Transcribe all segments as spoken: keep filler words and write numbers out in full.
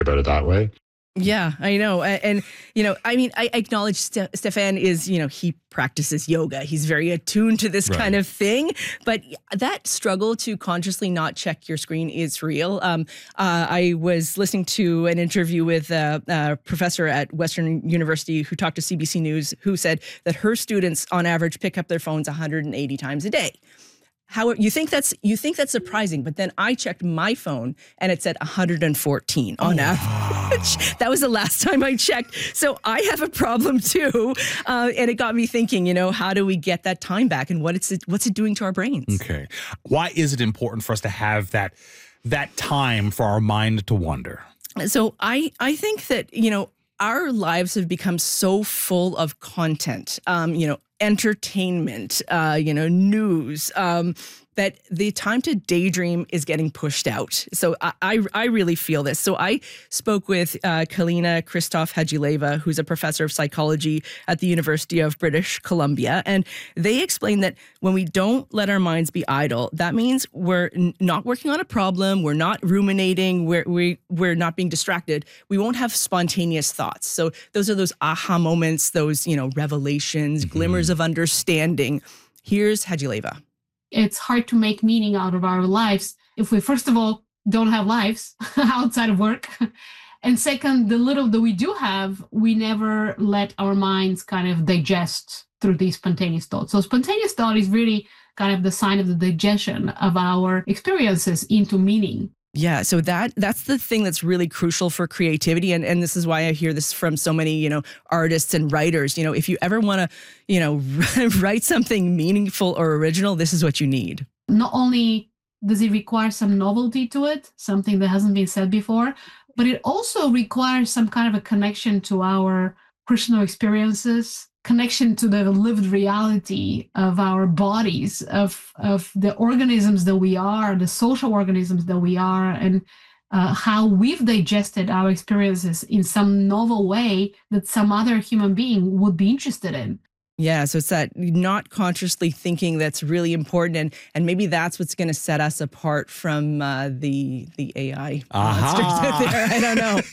about it that way. Yeah, I know. And, and, you know, I mean, I acknowledge St- Stefan is, you know, he practices yoga. He's very attuned to this right. kind of thing. But that struggle to consciously not check your screen is real. Um, uh, I was listening to an interview with a, a professor at Western University who talked to C B C News, who said that her students on average pick up their phones one hundred eighty times a day. How you think that's you think that's surprising, but then I checked my phone and it said one hundred fourteen on oh, average. Wow. That was the last time I checked. So I have a problem too, uh, and it got me thinking. You know, how do we get that time back, and what it's what's it doing to our brains? Okay, why is it important for us to have that that time for our mind to wander? So I I think that you know our lives have become so full of content. Um, you know. entertainment, uh, you know, news, um, that the time to daydream is getting pushed out. So I, I, I really feel this. So I spoke with uh, Kalina Christoph-Hadjileva, who's a professor of psychology at the University of British Columbia. And they explain that when we don't let our minds be idle, that means we're n- not working on a problem, we're not ruminating, we're, we, we're not being distracted. We won't have spontaneous thoughts. So those are those aha moments, those, you know, revelations, mm-hmm. glimmers of understanding. Here's Hadjileva. It's hard to make meaning out of our lives if we, first of all, don't have lives outside of work. And second, the little that we do have, we never let our minds kind of digest through these spontaneous thoughts. So spontaneous thought is really kind of the sign of the digestion of our experiences into meaning. Yeah, so that that's the thing that's really crucial for creativity. And, and this is why I hear this from so many, you know, artists and writers. You know, if you ever want to, you know, write something meaningful or original, this is what you need. Not only does it require some novelty to it, something that hasn't been said before, but it also requires some kind of a connection to our personal experiences, connection to the lived reality of our bodies, of of the organisms that we are, the social organisms that we are, and uh, how we've digested our experiences in some novel way that some other human being would be interested in. Yeah, so it's that not consciously thinking that's really important, and and maybe that's what's going to set us apart from uh, the the A I monsters out there. I don't know.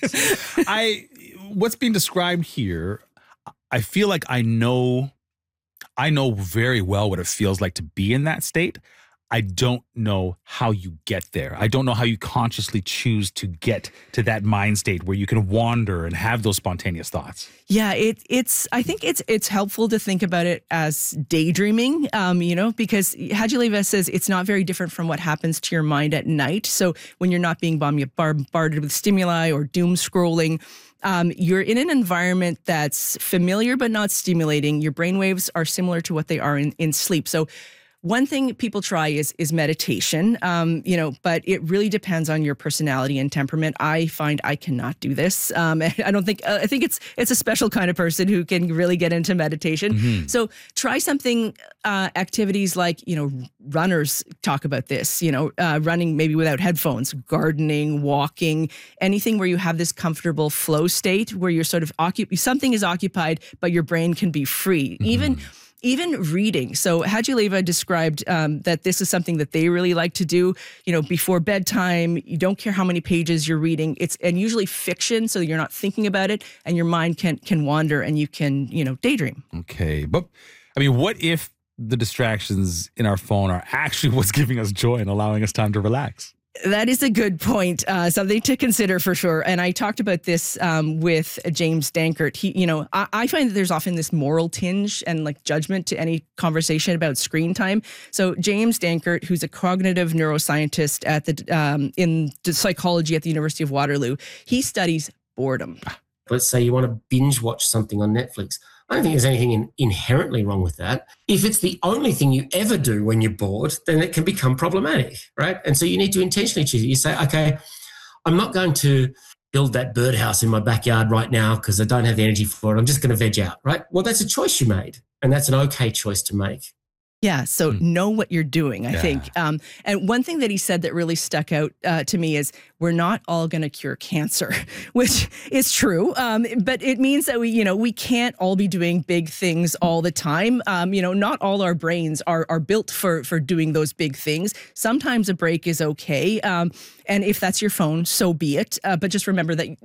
I what's being described here, I feel like I know, I know very well what it feels like to be in that state. I don't know how you get there. I don't know how you consciously choose to get to that mind state where you can wander and have those spontaneous thoughts. Yeah, it, it's. I think it's it's helpful to think about it as daydreaming, um, you know, because Hadjileva says it's not very different from what happens to your mind at night. So when you're not being bombarded with stimuli or doom scrolling, Um, you're in an environment that's familiar but not stimulating. Your brainwaves are similar to what they are in, in sleep. So one thing people try is is meditation, um, you know, but it really depends on your personality and temperament. I find I cannot do this. Um, I don't think, uh, I think it's it's a special kind of person who can really get into meditation. Mm-hmm. So try something, uh, activities like, you know, runners talk about this, you know, uh, running maybe without headphones, gardening, walking, anything where you have this comfortable flow state where you're sort of, occup- something is occupied, but your brain can be free. Mm-hmm. Even Even reading. So Hadjileva described um, that this is something that they really like to do, you know, before bedtime. You don't care how many pages you're reading. It's and usually fiction, so you're not thinking about it, and your mind can can wander, and you can, you know, daydream. Okay, but I mean, what if the distractions in our phone are actually what's giving us joy and allowing us time to relax? That is a good point. Uh, something to consider for sure. And I talked about this um, with James Dankert. He, you know, I, I find that there's often this moral tinge and like judgment to any conversation about screen time. So James Dankert, who's a cognitive neuroscientist at the um, in psychology at the University of Waterloo, he studies boredom. Let's say you want to binge watch something on Netflix. I don't think there's anything in, inherently wrong with that. If it's the only thing you ever do when you're bored, then it can become problematic, right? And so you need to intentionally choose it. You say, okay, I'm not going to build that birdhouse in my backyard right now because I don't have the energy for it. I'm just going to veg out, right? Well, that's a choice you made, and that's an okay choice to make. Yeah, so mm. know what you're doing, I yeah. think. Um, and one thing that he said that really stuck out uh, to me is we're not all going to cure cancer, which is true. Um, but it means that we, you know, we can't all be doing big things all the time. Um, you know, not all our brains are are built for for doing those big things. Sometimes a break is okay. Um, and if that's your phone, so be it. Uh, but just remember that